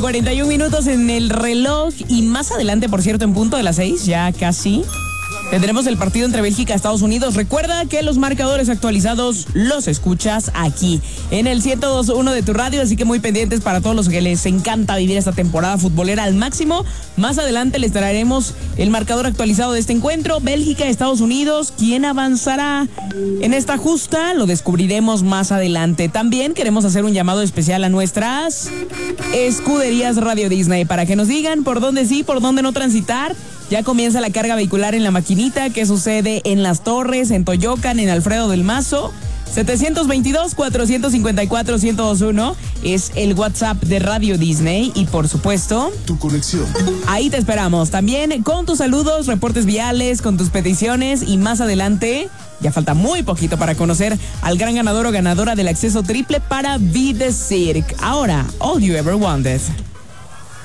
41 en el reloj y más adelante, por cierto, en punto de las 6, ya casi, tendremos el partido entre Bélgica y Estados Unidos. Recuerda que los marcadores actualizados los escuchas aquí en el 102.1 de tu radio, así que muy pendientes para todos los que les encanta vivir esta temporada futbolera al máximo. Más adelante les traeremos el marcador actualizado de este encuentro, Bélgica y Estados Unidos. ¿Quién avanzará en esta justa? Lo descubriremos más adelante. También queremos hacer un llamado especial a nuestras escuderías Radio Disney para que nos digan por dónde sí, por dónde no transitar. Ya comienza la carga vehicular en La Maquinita, que sucede en Las Torres, en Toyocan, en Alfredo del Mazo. 722-454-1021 es el WhatsApp de Radio Disney y, por supuesto, tu conexión. Ahí te esperamos también con tus saludos, reportes viales, con tus peticiones y más adelante, ya falta muy poquito para conocer al gran ganador o ganadora del acceso triple para Be The Cirque. Ahora, All You Ever Wanted.